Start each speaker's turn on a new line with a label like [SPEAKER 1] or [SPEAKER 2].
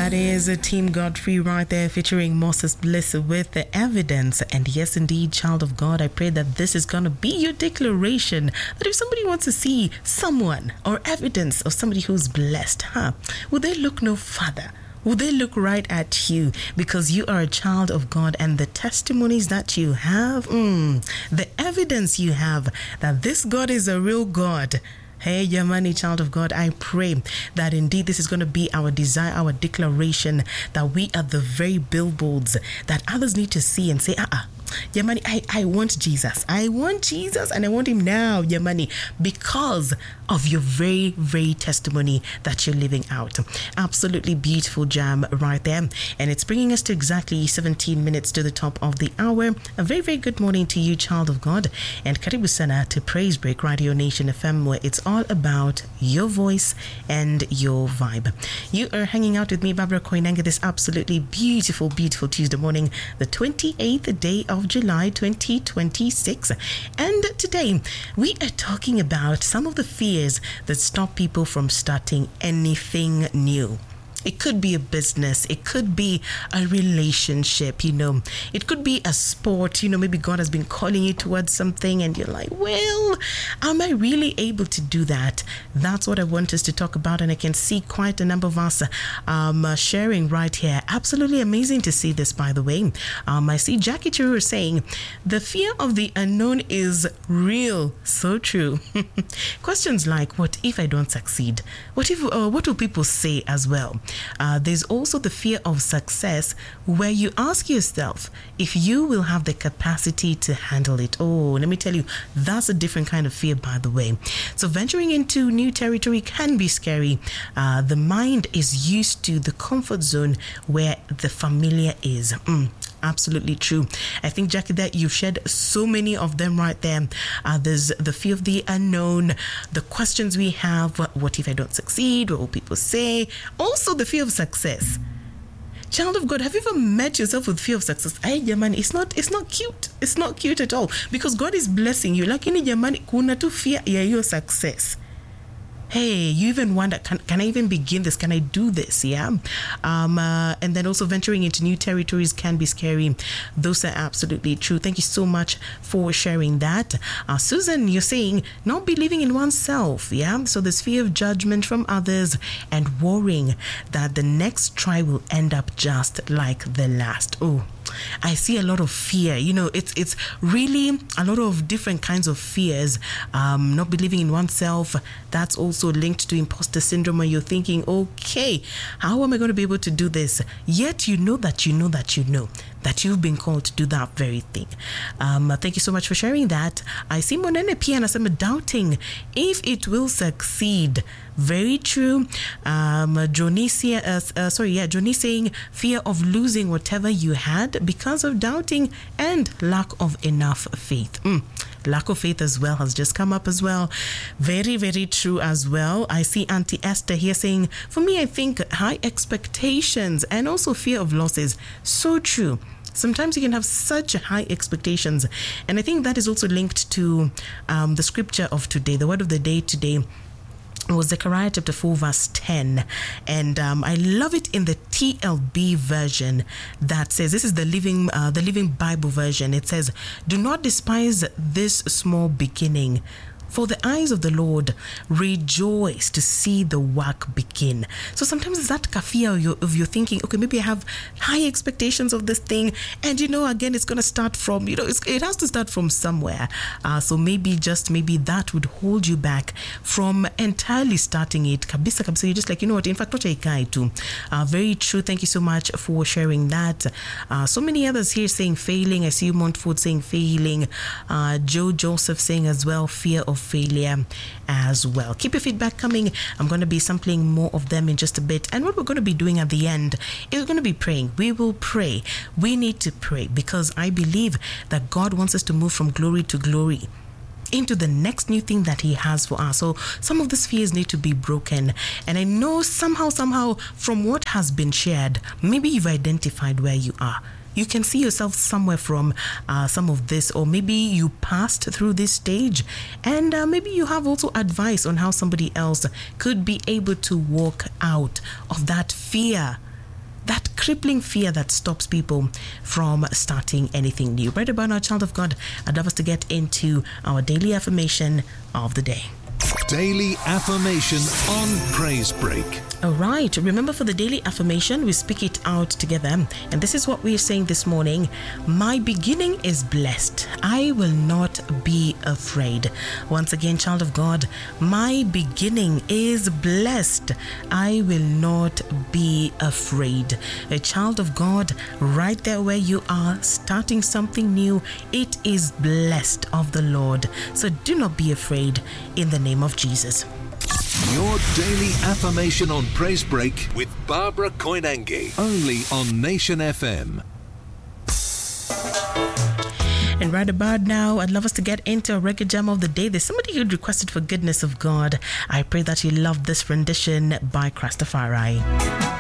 [SPEAKER 1] That is a Team Godfrey right there featuring Moses Bliss with the evidence. And yes, indeed, child of God, I pray that this is going to be your declaration that if somebody wants to see someone or evidence of somebody who's blessed, will they look no further? Will they look right at you because you are a child of God, and the testimonies that you have, the evidence you have that this God is a real God? Hey, Yamani, child of God, I pray that indeed this is going to be our desire, our declaration, that we are the very billboards that others need to see and say, Yamani, I want Jesus. I want Jesus, and I want him now, Yamani, because of your very, very testimony that you're living out. Absolutely beautiful jam right there. And it's bringing us to exactly 17 minutes to the top of the hour. A very, very good morning to you, child of God. And karibu sana to Praise Break Radio Nation FM, where it's all about your voice and your vibe. You are hanging out with me, Barbara Koinanga, this absolutely beautiful, beautiful Tuesday morning, the 28th day of July 2026. And today we are talking about some of the fears that stop people from starting anything new. It could be a business, it could be a relationship, it could be a sport, maybe God has been calling you towards something and you're like, well, am I really able to do that? That's what I want us to talk about, and I can see quite a number of us sharing right here. Absolutely amazing to see this, by the way. I see Jackie Churu saying, the fear of the unknown is real. So true. Questions like, what if I don't succeed? What will people say as well? There's also the fear of success, where you ask yourself if you will have the capacity to handle it. Oh, let me tell you, that's a different kind of fear, by the way. So venturing into new territory can be scary. The mind is used to the comfort zone where the familiar is. Absolutely true. I think, Jackie, that you've shared so many of them right there. There's the fear of the unknown, the questions we have, what if I don't succeed? What will people say? Also the fear of success. Child of God, have you ever met yourself with fear of success? Hey, Yamani, it's not cute. It's not cute at all, because God is blessing you. Lakini Yamani, kuna tu fear ya your success. Hey, you even wonder, can I even begin this? Can I do this? Yeah. And then also venturing into new territories can be scary. Those are absolutely true. Thank you so much for sharing that. Susan, you're saying not believing in oneself. Yeah. So there's fear of judgment from others and worrying that the next try will end up just like the last. Oh, I see a lot of fear. It's really a lot of different kinds of fears. Not believing in oneself, that's also linked to imposter syndrome, where you're thinking, okay, how am I going to be able to do this? Yet you know that you've been called to do that very thing. Thank you so much for sharing that. I see Monene pia anasema doubting if it will succeed. Very true. Johnny saying fear of losing whatever you had because of doubting and lack of enough faith. Lack of faith as well has just come up as well. Very, very true as well. I see Auntie Esther here saying, for me, I think high expectations and also fear of losses. So true. Sometimes you can have such high expectations. And I think that is also linked to the scripture of today. The word of the day today was Zechariah chapter 4 verse 10, and I love it in the TLB version that says, this is the Living Bible version. It says, do not despise this small beginning, for the eyes of the Lord rejoice to see the work begin. So sometimes it's that kafia of you thinking, okay, maybe I have high expectations of this thing, and again, it's going to start from, it has to start from somewhere. So maybe that would hold you back from entirely starting it. Kabisa, you're just like, what, in fact, what I ikai too. Very true. Thank you so much for sharing that. So many others here saying failing. I see you, Montfort, saying failing. Joe Joseph saying as well, fear of failure as well. Keep your feedback coming. I'm going to be sampling more of them in just a bit. And what we're going to be doing at the end is we're going to be praying. We will pray. We need to pray because I believe that God wants us to move from glory to glory into the next new thing that he has for us. So some of these fears need to be broken. And I know somehow from what has been shared, maybe you've identified where you are. You can see yourself somewhere from some of this, or maybe you passed through this stage, and maybe you have also advice on how somebody else could be able to walk out of that fear crippling fear that stops people from starting anything new. Right about now, child of God, I'd love us to get into our daily affirmation of the day.
[SPEAKER 2] Daily affirmation on Praise Break.
[SPEAKER 1] All right. Remember, for the daily affirmation, we speak it out together. And this is what we are saying this morning. My beginning is blessed. I will not be afraid. Once again, child of God, my beginning is blessed. I will not be afraid. A child of God, right there where you are, starting something new, it is blessed of the Lord. So do not be afraid in the name of Jesus.
[SPEAKER 2] Your daily affirmation on Praise Break with Barbara Koinange, only on Nation FM.
[SPEAKER 1] And right about now, I'd love us to get into a record jam of the day. There's somebody who'd requested For Goodness of God. I pray that you love this rendition by Christopher.